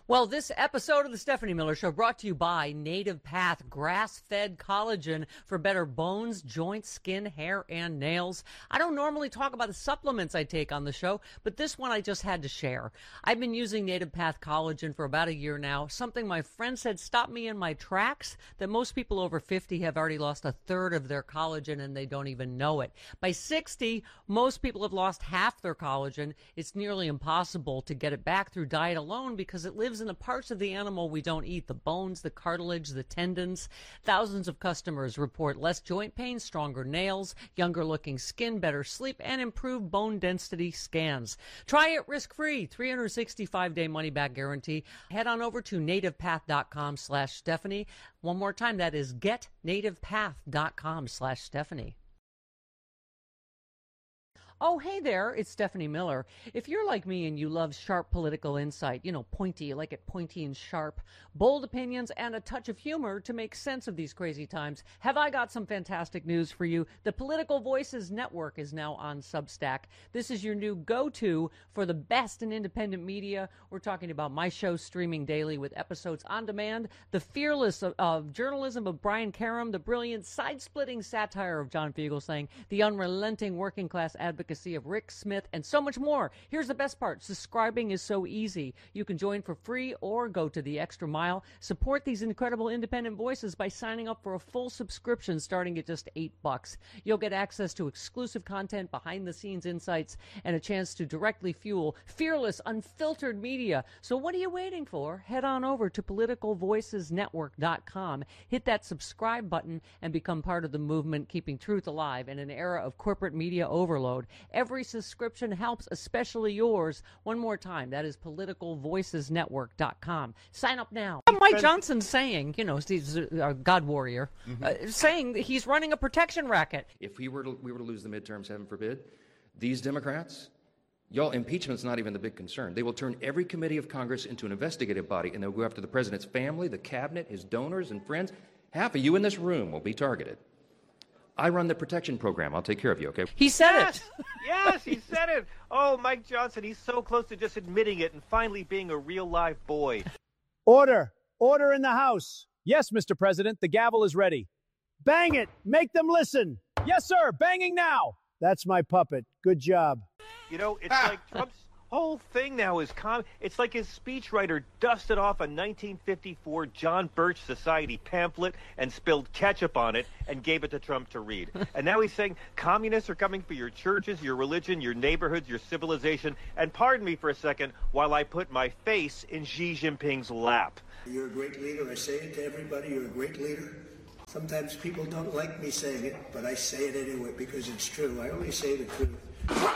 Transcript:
Well, this episode of the Stephanie Miller Show brought to you by Native Path grass-fed collagen for better bones, joints, skin, hair, and nails. I don't normally talk about the supplements I take on the show, but this one I just had to share. I've been using Native Path collagen for about a year now, something my friend said stopped me in my tracks, that most people over 50 have already lost a third of their collagen and they don't even know it. By 60, most people have lost half their collagen. It's nearly impossible to get it back through diet alone because it lives in the parts of the animal we don't eat, the bones, the cartilage, the tendons. Thousands of customers report less joint pain, stronger nails, younger looking skin, better sleep, and improved bone density scans. Try it risk-free, 365-day money-back guarantee. Head on over to nativepath.com/Stephanie. One more time, that is getnativepath.com/Stephanie. Oh, hey there, it's Stephanie Miller. If you're like me and you love sharp political insight, pointy, you like it pointy and sharp, bold opinions, and a touch of humor to make sense of these crazy times, have I got some fantastic news for you. The Political Voices Network is now on Substack. This is your new go-to for the best in independent media. We're talking about my show streaming daily with episodes on demand, the fearless of journalism of Brian Karem, the brilliant side-splitting satire of John Fugelsang, the unrelenting working-class advocacy of Rick Smith, and so much more. Here's the best part. Subscribing is so easy. You can join for free or go to the extra mile. Support these incredible independent voices by signing up for a full subscription starting at just $8. You'll get access to exclusive content, behind-the-scenes insights, and a chance to directly fuel fearless, unfiltered media. So what are you waiting for? Head on over to politicalvoicesnetwork.com, hit that subscribe button, and become part of the movement keeping truth alive in an era of corporate media overload. Every subscription helps, especially yours. One more time, that is politicalvoicesnetwork.com. Sign up now. Mike Johnson saying, he's a God warrior, saying that he's running a protection racket. If we were to lose the midterms, heaven forbid, these Democrats, y'all, impeachment's not even the big concern. They will turn every committee of Congress into an investigative body, and they'll go after the president's family, the cabinet, his donors and friends. Half of you in this room will be targeted. I run the protection program. I'll take care of you, okay? He said it. Yes, he said it. Oh, Mike Johnson, he's so close to just admitting it and finally being a real live boy. Order. Order in the House. Yes, Mr. President, the gavel is ready. Bang it. Make them listen. Yes, sir. Banging now. That's my puppet. Good job. It's like Trump's whole thing now is it's like his speechwriter dusted off a 1954 John Birch Society pamphlet and spilled ketchup on it and gave it to Trump to read. And now he's saying communists are coming for your churches, your religion, your neighborhoods, your civilization. And pardon me for a second while I put my face in Xi Jinping's lap. You're a great leader. I say it to everybody. You're a great leader. Sometimes people don't like me saying it, but I say it anyway because it's true. I only say the truth.